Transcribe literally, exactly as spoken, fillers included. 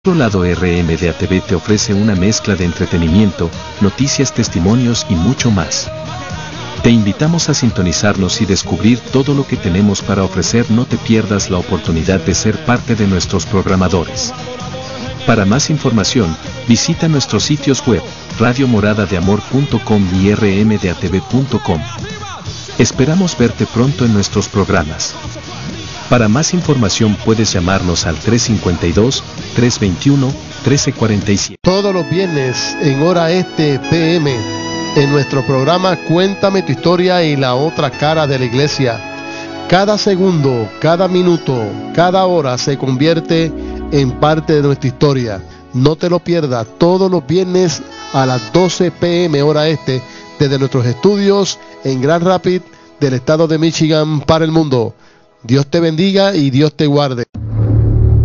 Por otro lado, R M D A T V te ofrece una mezcla de entretenimiento, noticias, testimonios y mucho más. Te invitamos a sintonizarnos y descubrir todo lo que tenemos para ofrecer. No te pierdas la oportunidad de ser parte de nuestros programadores. Para más información, visita nuestros sitios web, radio morada de amor punto com y r m d a t v punto com. Esperamos verte pronto en nuestros programas. Para más información puedes llamarnos al tres cinco dos, tres dos uno, uno tres cuatro siete. Todos los viernes en hora este P M en nuestro programa Cuéntame tu historia y la otra cara de la iglesia. Cada segundo, cada minuto, cada hora se convierte en parte de nuestra historia. No te lo pierdas, todos los viernes a las doce p m hora este, desde nuestros estudios en Grand Rapids del estado de Michigan para el mundo. Dios te bendiga y Dios te guarde.